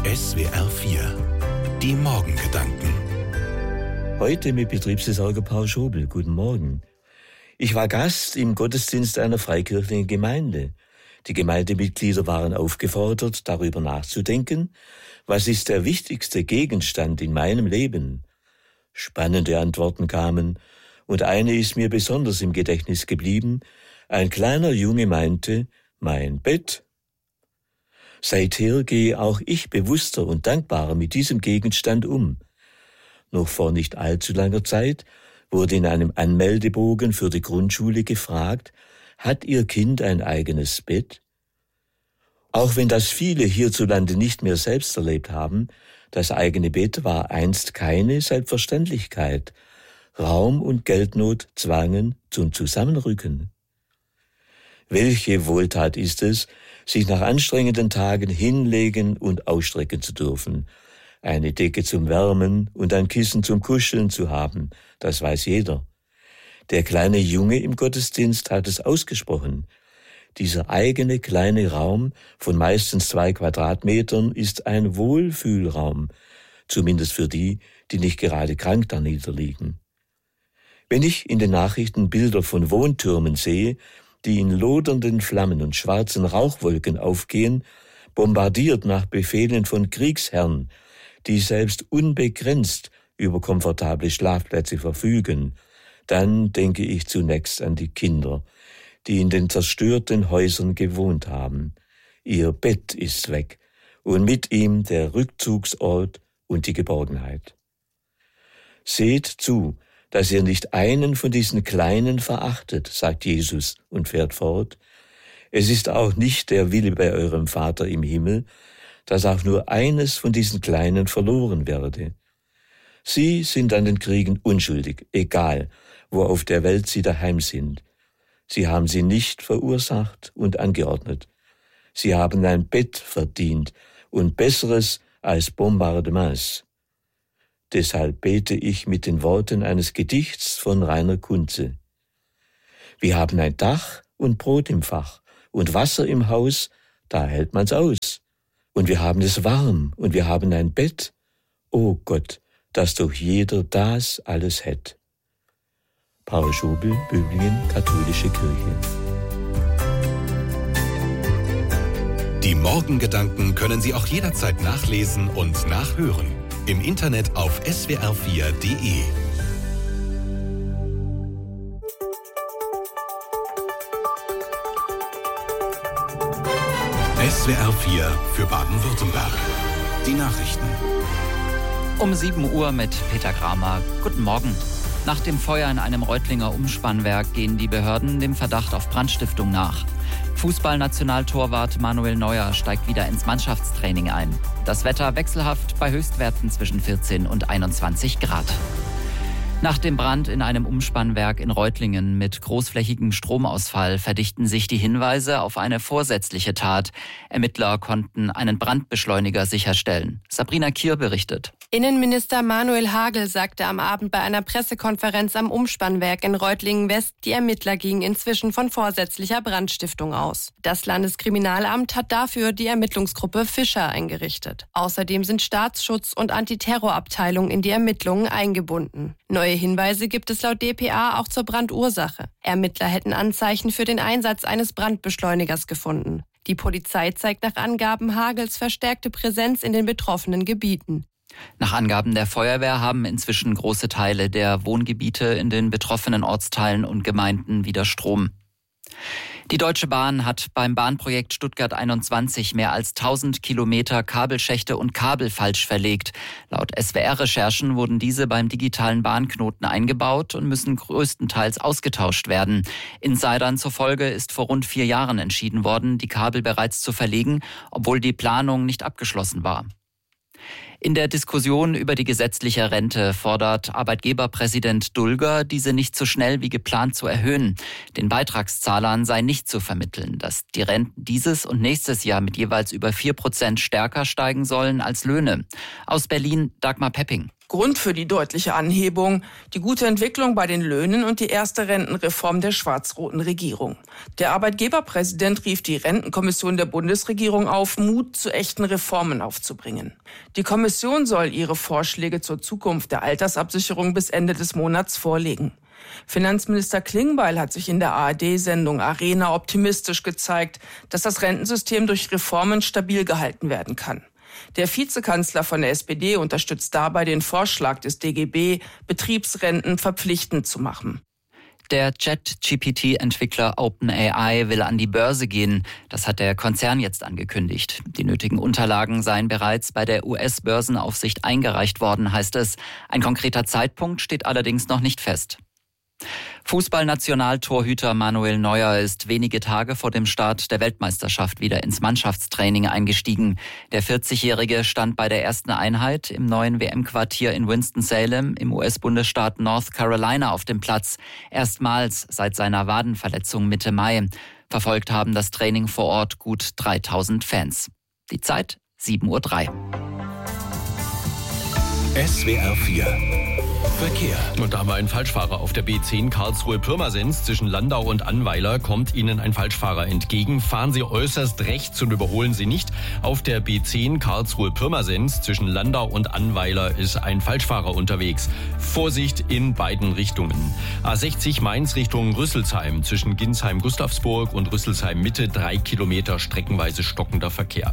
SWR 4, die Morgengedanken. Heute mit Betriebsversorger Paul Schobel. Guten Morgen. Ich war Gast im Gottesdienst einer freikirchlichen Gemeinde. Die Gemeindemitglieder waren aufgefordert, darüber nachzudenken, was ist der wichtigste Gegenstand in meinem Leben? Spannende Antworten kamen, und eine ist mir besonders im Gedächtnis geblieben. Ein kleiner Junge meinte, mein Bett. Seither gehe auch ich bewusster und dankbarer mit diesem Gegenstand um. Noch vor nicht allzu langer Zeit wurde in einem Anmeldebogen für die Grundschule gefragt, hat Ihr Kind ein eigenes Bett? Auch wenn das viele hierzulande nicht mehr selbst erlebt haben, das eigene Bett war einst keine Selbstverständlichkeit. Raum- und Geldnot zwangen zum Zusammenrücken. Welche Wohltat ist es, sich nach anstrengenden Tagen hinlegen und ausstrecken zu dürfen, eine Decke zum Wärmen und ein Kissen zum Kuscheln zu haben, das weiß jeder. Der kleine Junge im Gottesdienst hat es ausgesprochen. Dieser eigene kleine Raum von meistens 2 Quadratmetern ist ein Wohlfühlraum, zumindest für die, die nicht gerade krank da niederliegen. Wenn ich in den Nachrichten Bilder von Wohntürmen sehe, die in lodernden Flammen und schwarzen Rauchwolken aufgehen, bombardiert nach Befehlen von Kriegsherren, die selbst unbegrenzt über komfortable Schlafplätze verfügen, dann denke ich zunächst an die Kinder, die in den zerstörten Häusern gewohnt haben. Ihr Bett ist weg und mit ihm der Rückzugsort und die Geborgenheit. Seht zu, dass ihr nicht einen von diesen Kleinen verachtet, sagt Jesus und fährt fort. Es ist auch nicht der Wille bei eurem Vater im Himmel, dass auch nur eines von diesen Kleinen verloren werde. Sie sind an den Kriegen unschuldig, egal, wo auf der Welt sie daheim sind. Sie haben sie nicht verursacht und angeordnet. Sie haben ein Bett verdient und Besseres als Bombardements. Deshalb bete ich mit den Worten eines Gedichts von Rainer Kunze. Wir haben ein Dach und Brot im Fach und Wasser im Haus, da hält man's aus. Und wir haben es warm und wir haben ein Bett. O Gott, dass doch jeder das alles hätt. Paul Schobel, Böblingen, Katholische Kirche. Die Morgengedanken können Sie auch jederzeit nachlesen und nachhören. Im Internet auf swr4.de. SWR 4 für Baden-Württemberg. Die Nachrichten. Um 7 Uhr mit Peter Kramer. Guten Morgen. Nach dem Feuer in einem Reutlinger Umspannwerk gehen die Behörden dem Verdacht auf Brandstiftung nach. Fußballnationaltorwart Manuel Neuer steigt wieder ins Mannschaftstraining ein. Das Wetter wechselhaft bei Höchstwerten zwischen 14 und 21 Grad. Nach dem Brand in einem Umspannwerk in Reutlingen mit großflächigem Stromausfall verdichten sich die Hinweise auf eine vorsätzliche Tat. Ermittler konnten einen Brandbeschleuniger sicherstellen. Sabrina Kier berichtet. Innenminister Manuel Hagel sagte am Abend bei einer Pressekonferenz am Umspannwerk in Reutlingen-West, die Ermittler gingen inzwischen von vorsätzlicher Brandstiftung aus. Das Landeskriminalamt hat dafür die Ermittlungsgruppe Fischer eingerichtet. Außerdem sind Staatsschutz und Antiterrorabteilung in die Ermittlungen eingebunden. Neue Hinweise gibt es laut dpa auch zur Brandursache. Ermittler hätten Anzeichen für den Einsatz eines Brandbeschleunigers gefunden. Die Polizei zeigt nach Angaben Hagels verstärkte Präsenz in den betroffenen Gebieten. Nach Angaben der Feuerwehr haben inzwischen große Teile der Wohngebiete in den betroffenen Ortsteilen und Gemeinden wieder Strom. Die Deutsche Bahn hat beim Bahnprojekt Stuttgart 21 mehr als 1000 Kilometer Kabelschächte und Kabel falsch verlegt. Laut SWR-Recherchen wurden diese beim digitalen Bahnknoten eingebaut und müssen größtenteils ausgetauscht werden. Insidern zufolge ist vor rund 4 Jahren entschieden worden, die Kabel bereits zu verlegen, obwohl die Planung nicht abgeschlossen war. In der Diskussion über die gesetzliche Rente fordert Arbeitgeberpräsident Dulger, diese nicht so schnell wie geplant zu erhöhen. Den Beitragszahlern sei nicht zu vermitteln, dass die Renten dieses und nächstes Jahr mit jeweils über 4% stärker steigen sollen als Löhne. Aus Berlin Dagmar Pepping. Grund für die deutliche Anhebung, die gute Entwicklung bei den Löhnen und die erste Rentenreform der schwarz-roten Regierung. Der Arbeitgeberpräsident rief die Rentenkommission der Bundesregierung auf, Mut zu echten Reformen aufzubringen. Die Kommission soll ihre Vorschläge zur Zukunft der Altersabsicherung bis Ende des Monats vorlegen. Finanzminister Klingbeil hat sich in der ARD-Sendung Arena optimistisch gezeigt, dass das Rentensystem durch Reformen stabil gehalten werden kann. Der Vizekanzler von der SPD unterstützt dabei den Vorschlag des DGB, Betriebsrenten verpflichtend zu machen. Der ChatGPT-Entwickler OpenAI will an die Börse gehen. Das hat der Konzern jetzt angekündigt. Die nötigen Unterlagen seien bereits bei der US-Börsenaufsicht eingereicht worden, heißt es. Ein konkreter Zeitpunkt steht allerdings noch nicht fest. Fußballnationaltorhüter Manuel Neuer ist wenige Tage vor dem Start der Weltmeisterschaft wieder ins Mannschaftstraining eingestiegen. Der 40-Jährige stand bei der ersten Einheit im neuen WM-Quartier in Winston-Salem im US-Bundesstaat North Carolina auf dem Platz. Erstmals seit seiner Wadenverletzung Mitte Mai. Verfolgt haben das Training vor Ort gut 3000 Fans. Die Zeit 7:03 Uhr. SWR 4 Verkehr. Und da haben wir einen Falschfahrer auf der B10 Karlsruhe-Pirmasens. Zwischen Landau und Annweiler kommt Ihnen ein Falschfahrer entgegen. Fahren Sie äußerst rechts und überholen Sie nicht. Auf der B10 Karlsruhe-Pirmasens zwischen Landau und Annweiler ist ein Falschfahrer unterwegs. Vorsicht in beiden Richtungen. A60 Mainz Richtung Rüsselsheim. Zwischen Ginsheim-Gustavsburg und Rüsselsheim-Mitte 3 Kilometer streckenweise stockender Verkehr.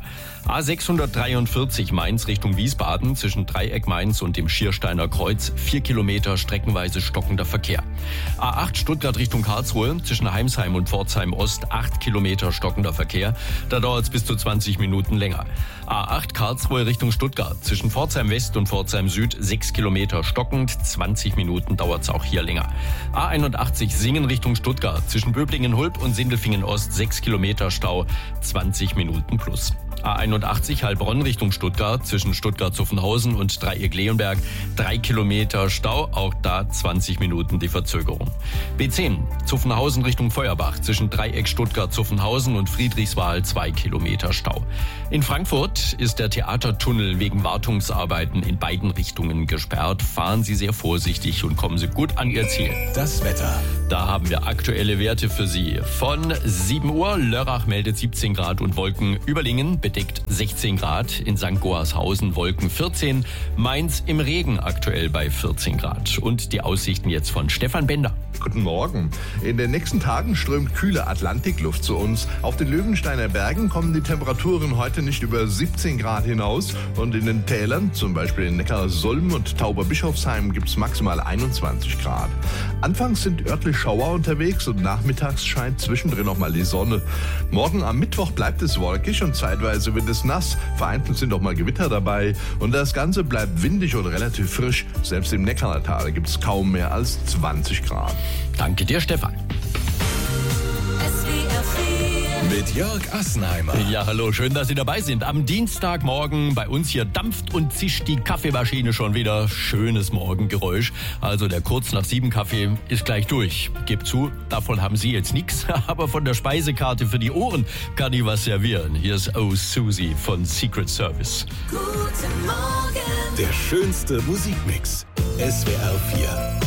A643 Mainz Richtung Wiesbaden. Zwischen Dreieck Mainz und dem Schiersteiner Kreuz 4 Kilometer streckenweise stockender Verkehr. A8 Stuttgart Richtung Karlsruhe, zwischen Heimsheim und Pforzheim Ost 8 Kilometer stockender Verkehr. Da dauert es bis zu 20 Minuten länger. A8 Karlsruhe Richtung Stuttgart, zwischen Pforzheim West und Pforzheim Süd 6 Kilometer stockend, 20 Minuten dauert es auch hier länger. A81 Singen Richtung Stuttgart, zwischen Böblingen-Hulb und Sindelfingen Ost 6 Kilometer Stau, 20 Minuten plus. A81 Heilbronn Richtung Stuttgart, zwischen Stuttgart-Zuffenhausen und Dreieck-Leonberg 3 Kilometer Stau, auch da 20 Minuten die Verzögerung. B10 Zuffenhausen Richtung Feuerbach, zwischen Dreieck Stuttgart-Zuffenhausen und Friedrichswal 2 Kilometer Stau. In Frankfurt ist der Theatertunnel wegen Wartungsarbeiten in beiden Richtungen gesperrt. Fahren Sie sehr vorsichtig und kommen Sie gut an Ihr Ziel. Das Wetter. Da haben wir aktuelle Werte für Sie. Von 7 Uhr, Lörrach meldet 17 Grad und Wolken, Überlingen bedeckt 16 Grad, in St. Goarshausen Wolken 14, Mainz im Regen aktuell bei 14 Grad. Und die Aussichten jetzt von Stefan Bender. Guten Morgen. In den nächsten Tagen strömt kühle Atlantikluft zu uns. Auf den Löwensteiner Bergen kommen die Temperaturen heute nicht über 17 Grad hinaus. Und in den Tälern, zum Beispiel in Neckarsulm und Tauberbischofsheim, gibt es maximal 21 Grad. Anfangs sind örtlich Schauer unterwegs und nachmittags scheint zwischendrin noch mal die Sonne. Morgen am Mittwoch bleibt es wolkig und zeitweise wird es nass. Vereinzelt sind auch mal Gewitter dabei. Und das Ganze bleibt windig und relativ frisch. Selbst im Neckartal gibt es kaum mehr als 20 Grad. Danke dir, Stefan. Mit Jörg Assenheimer. Ja, hallo, schön, dass Sie dabei sind. Am Dienstagmorgen bei uns hier dampft und zischt die Kaffeemaschine schon wieder. Schönes Morgengeräusch. Also der kurz nach 7 Kaffee ist gleich durch. Gebt zu, davon haben Sie jetzt nichts, aber von der Speisekarte für die Ohren kann ich was servieren. Hier ist Oh Susie von Secret Service. Guten Morgen. Der schönste Musikmix. SWR 4.